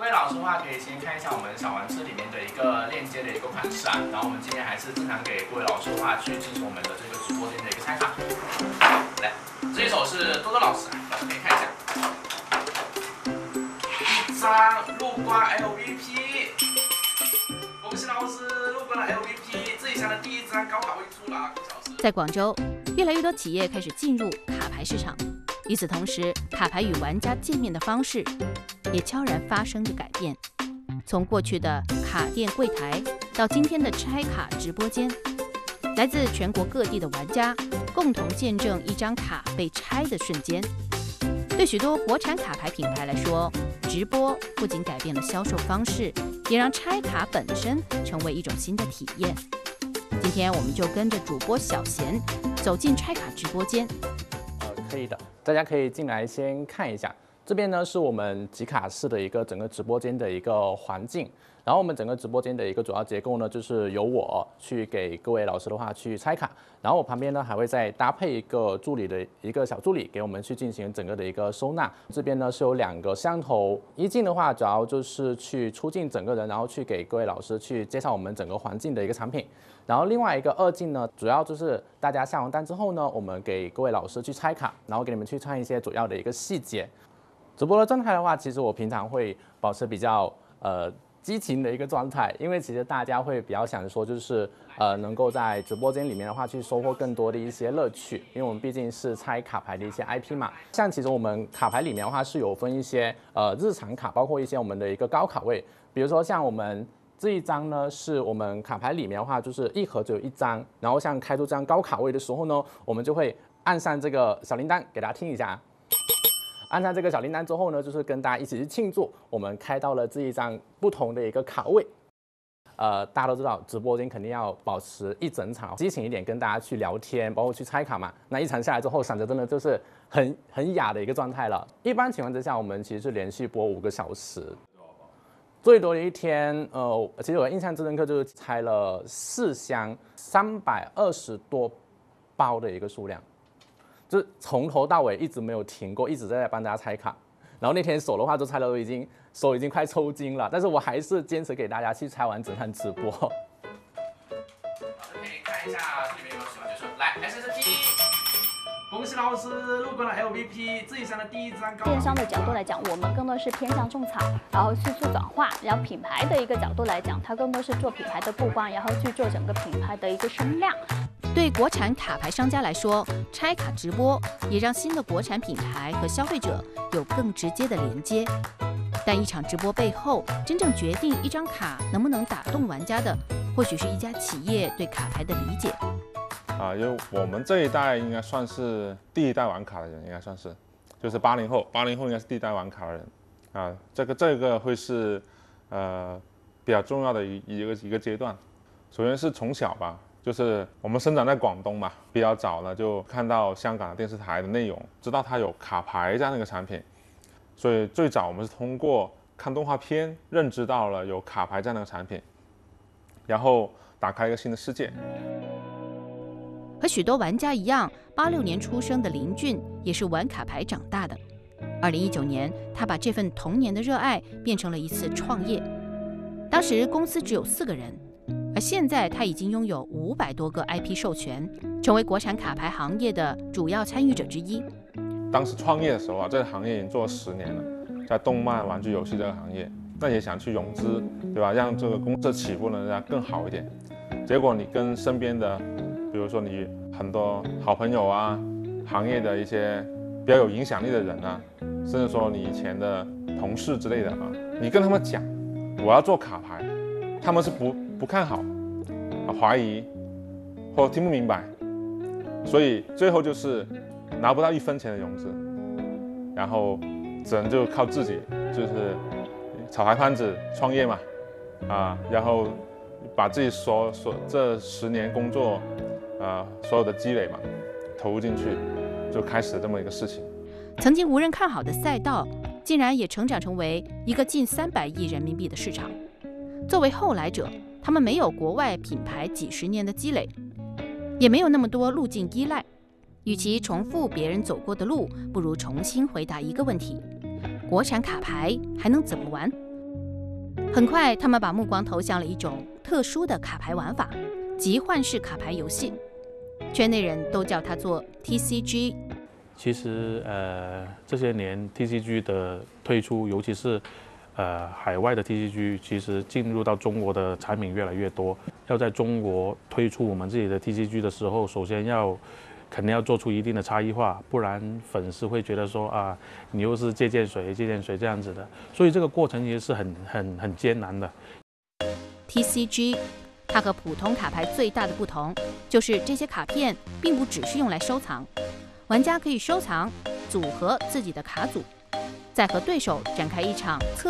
各位老师的话，可以先看一下我们小玩车里面的一个链接的一个款式啊。然后我们今天还是正常给各位老师的话去进行我们的这个直播间的一个拆卡。来，这一手是多多老师，老师可以看一下。一张陆瓜 LVP， 恭喜老师陆瓜的 LVP， 自己想的第一张高卡位出了，恭喜老师。 在广州，越来越多企业开始进入卡牌市场。与此同时，卡牌与玩家见面的方式也悄然发生着改变。从过去的卡店柜台到今天的拆卡直播间，来自全国各地的玩家共同见证一张卡被拆的瞬间。对许多国产卡牌品牌来说，直播不仅改变了销售方式，也让拆卡本身成为一种新的体验。今天我们就跟着主播小贤走进拆卡直播间。 可以的，大家可以进来先看一下。这边呢是我们集卡室的一个整个直播间的一个环境。然后我们整个直播间的一个主要结构呢，就是由我去给各位老师的话去拆卡，然后我旁边呢还会再搭配一个助理的一个小助理，给我们去进行整个的一个收纳。这边呢是有2个摄像头，一镜的话主要就是去出镜整个人，然后去给各位老师去介绍我们整个环境的一个产品。然后另外一个2镜呢，主要就是大家下完单之后呢，我们给各位老师去拆卡，然后给你们去看一些主要的一个细节。直播的状态的话，其实我平常会保持比较激情的一个状态，因为其实大家会比较想说，就是能够在直播间里面的话去收获更多的一些乐趣，因为我们毕竟是拆卡牌的一些 IP 嘛。像其实我们卡牌里面的话是有分一些日常卡，包括一些我们的一个高卡位，比如说像我们这一张呢，是我们卡牌里面的话就是一盒只有1张，然后像开出这张高卡位的时候呢，我们就会按上这个小铃铛给大家听一下。按上这个小铃铛之后呢，就是跟大家一起去庆祝我们开到了这一张不同的一个卡位。大家都知道直播间肯定要保持一整场激情一点，跟大家去聊天，包括去拆卡嘛。那一场下来之后，闪着真的就是很哑的一个状态了。一般情况之下，我们其实是连续播5个小时，最多的一天，其实我印象最深刻就是拆了4箱320多包的一个数量。就是从头到尾一直没有停过，一直在帮大家拆卡。然后那天手的话，就拆了手已经快抽筋了，但是我还是坚持给大家去拆完整场直播。 老师可以看一下这里面有没有喜欢角色，来 SST， 恭喜老师入关了 LVP， 自己上的第1张高。 电商的角度来讲，我们更多是偏向种草，然后去做转化；然后品牌的一个角度来讲，它更多是做品牌的曝光，然后去做整个品牌的一个声量。 对国产卡牌商家来说，拆卡直播也让新的国产品牌和消费者有更直接的连接。但一场直播背后，真正决定一张卡能不能打动玩家的，或许是一家企业对卡牌的理解。 因为我们这一代应该算是第1代玩卡的人，应该算是，就是80后应该是第1代玩卡的人。这个会是比较重要的一个阶段。首先是从小吧。就是我们生长在广东嘛，比较早呢就看到香港的电视台的内容，知道它有卡牌这样的一个产品，所以最早我们是通过看动画片认知到了有卡牌这样的一个产品，然后打开一个新的世界。 和许多玩家一样，86年出生的林俊也是玩卡牌长大的。2019年，他把这份童年的热爱变成了一次创业。当时公司只有4个人。而现在，他已经拥有500多个 IP 授权，成为国产卡牌行业的主要参与者之一。 当时创业的时候这个行业已经做了10年了，在动漫、玩具游戏这个行业，那也想去融资，对吧？让这个公司起步呢更好一点。结果你跟身边的，比如说你很多好朋友啊，行业的一些比较有影响力的人啊，甚至说你以前的同事之类的啊，你跟他们讲我要做卡牌，他们是不看好，怀疑或听不明白，所以最后就是拿不到1分钱的融资，然后只能就靠自己，就是炒牌摊子创业嘛，然后把自己这10年工作所有的积累嘛投入进去，就开始这么一个事情。 曾经无人看好的赛道，竟然也成长成为一个近300亿人民币的市场。作为后来者，他们没有国外品牌几10年的积累，也没有那么多路径依赖。与其重复别人走过的路，不如重新回答一个问题：国产卡牌还能怎么玩？ 很快，他们把目光投向了一种特殊的卡牌玩法——集换式卡牌游戏。圈内人都叫它做 TCG。 其实，这些年 TCG 的推出，尤其是海外的 TCG，其实进入到中国的产品越来越多。要在中国推出我们自己的 TCG 的时候，首先肯定要做出一定的差异化，不然粉丝会觉得说啊，你又是借鉴谁这样子的。所以这个过程其实是很艰难的。 TCG， 它和普通卡牌最大的不同就是这些卡片并不只是用来收藏，玩家可以收藏、组合自己的卡组，再和对手展开一场策